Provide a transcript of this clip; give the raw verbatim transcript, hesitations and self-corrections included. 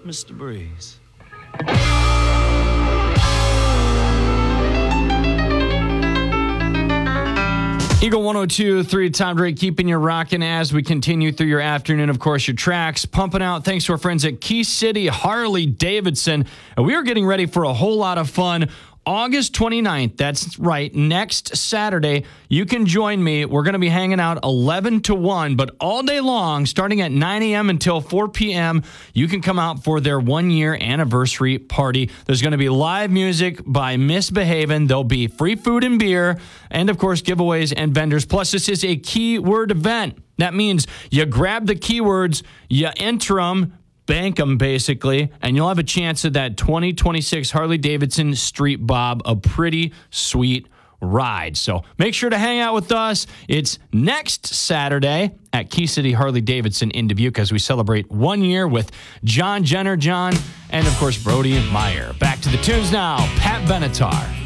Mister Breeze. Eagle one oh two point three, Tom Drake, keeping you rocking as we continue through your afternoon. Of course, your tracks pumping out. Thanks to our friends at Key City Harley Davidson. And we are getting ready for a whole lot of fun. August twenty-ninth, that's right, next Saturday, you can join me. We're going to be hanging out eleven to one, but all day long, starting at nine a.m. until four p.m., you can come out for their one-year anniversary party. There's going to be live music by Misbehavin'. There'll be free food and beer, and, of course, giveaways and vendors. Plus, this is a keyword event. That means you grab the keywords, you enter them, bank them basically, and you'll have a chance at that twenty twenty-six Harley Davidson Street Bob, a pretty sweet ride. So make sure to hang out with us. It's next Saturday at Key City Harley Davidson in Dubuque as we celebrate one year with John Jenner, John, and of course Brody Meyer. Back to the tunes now, Pat Benatar.